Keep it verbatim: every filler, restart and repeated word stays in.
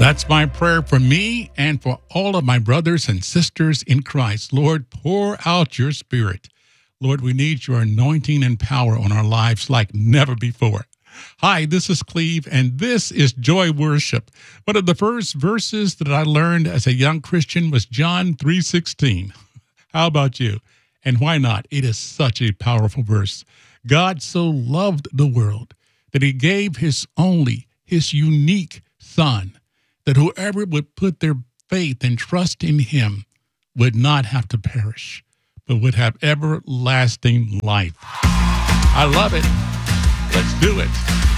That's my prayer for me and for all of my brothers and sisters in Christ. Lord, pour out your spirit. Lord, we need your anointing and power on our lives like never before. Hi, this is Cleve, and this is Joy Worship. One of the first verses that I learned as a young Christian was John three sixteen. How about you? And why not? It is such a powerful verse. God so loved the world that he gave his only, his unique Son, that whoever would put their faith and trust in him would not have to perish, but would have everlasting life. I love it. Let's do it.